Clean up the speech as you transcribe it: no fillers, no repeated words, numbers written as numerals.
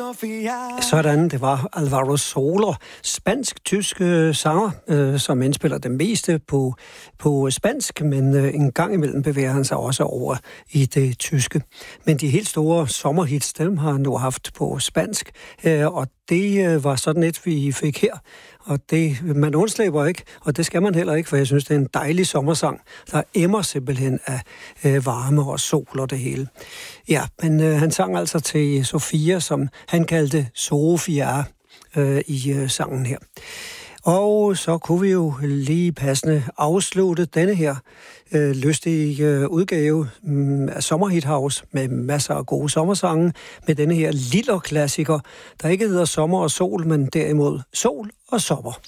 Sådan, det var Alvaro Soler, spansk-tysk sanger, som indspiller det meste på spansk, men en gang imellem bevæger han sig også over i det tyske. Men de helt store sommerhits, dem har han nu haft på spansk, og det var sådan et, vi fik her. Og det, man undslæber ikke, og det skal man heller ikke, for jeg synes, det er en dejlig sommersang, der emmer simpelthen af varme og sol og det hele. Ja, men han sang altså til Sofia, som han kaldte Sofia i sangen her. Og så kunne vi jo lige passende afslutte denne her lystige udgave af Sommerhit House med masser af gode sommersange med denne her lille klassiker, der ikke hedder Sommer og Sol, men derimod Sol og Sommer.